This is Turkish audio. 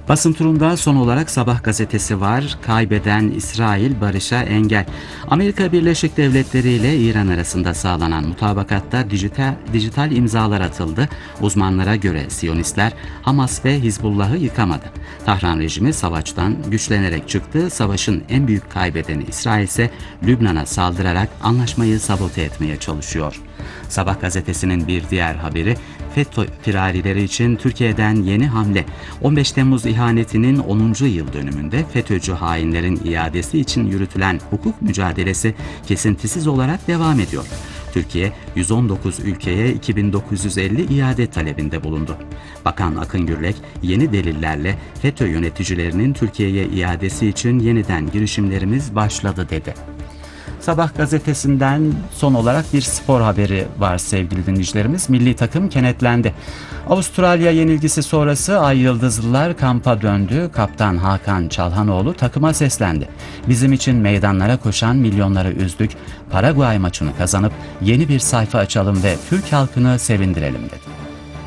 Basın turunda son olarak Sabah gazetesi var. Kaybeden İsrail barışa engel. Amerika Birleşik Devletleri ile İran arasında sağlanan mutabakatta dijital imzalar atıldı. Uzmanlara göre Siyonistler Hamas ve Hizbullah'ı yıkamadı. Tahran rejimi savaştan güçlenerek çıktı. Savaşın en büyük kaybedeni İsrail ise Lübnan'a saldırarak anlaşmayı sabote etmeye çalışıyor. Sabah gazetesinin bir diğer haberi, FETÖ firarileri için Türkiye'den yeni hamle. 15 Temmuz ihanetinin 10. yıl dönümünde FETÖ'cü hainlerin iadesi için yürütülen hukuk mücadelesi kesintisiz olarak devam ediyor. Türkiye 119 ülkeye 2950 iade talebinde bulundu. Bakan Akın Gürlek yeni delillerle FETÖ yöneticilerinin Türkiye'ye iadesi için yeniden girişimlerimiz başladı dedi. Sabah gazetesinden son olarak bir spor haberi var sevgili dinleyicilerimiz. Milli takım kenetlendi. Avustralya yenilgisi sonrası Ay Yıldızlılar kampa döndü. Kaptan Hakan Çalhanoğlu takıma seslendi. Bizim için meydanlara koşan milyonları üzdük. Paraguay maçını kazanıp yeni bir sayfa açalım ve Türk halkını sevindirelim dedi.